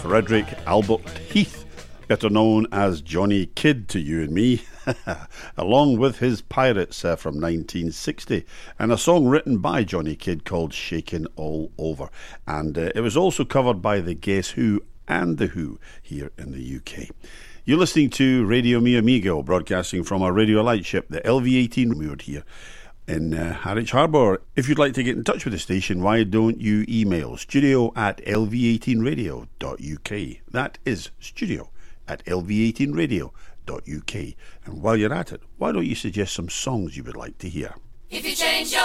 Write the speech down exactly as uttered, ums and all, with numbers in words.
Frederick Albert Heath, better known as Johnny Kidd to you and me, along with his Pirates uh, from nineteen sixty, and a song written by Johnny Kidd called Shakin' All Over. And uh, it was also covered by the Guess Who and The Who here in the U K. You're listening to Radio Mi Amigo, broadcasting from our radio lightship, the L V eighteen, moored here in uh, Harwich Harbour. If you'd like to get in touch with the station, why don't you email studio at l v eighteen radio dot u k. That is studio at l v eighteen radio dot u k. And while you're at it, why don't you suggest some songs you would like to hear? If you change your